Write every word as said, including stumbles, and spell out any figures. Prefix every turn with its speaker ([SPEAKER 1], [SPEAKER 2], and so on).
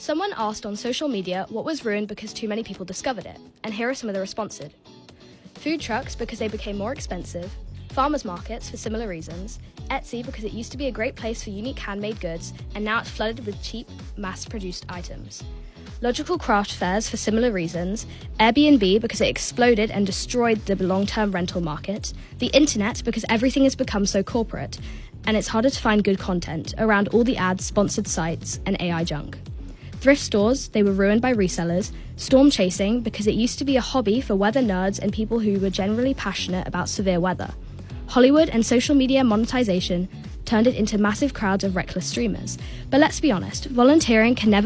[SPEAKER 1] Someone asked on social media what was ruined because too many people discovered it, and here are some of the responses. Food trucks because they became more expensive, farmers markets for similar reasons, Etsy because it used to be a great place for unique handmade goods and now it's flooded with cheap, mass-produced items. Logical craft fairs for similar reasons, Airbnb because it exploded and destroyed the long-term rental market, the internet because everything has become so corporate, and it's harder to find good content around all the ads, sponsored sites, and A I junk. Thrift stores, they were ruined by resellers, storm chasing because it used to be a hobby for weather nerds and people who were generally passionate about severe weather. Hollywood and social media monetization turned it into massive crowds of reckless streamers. But let's be honest, volunteering can never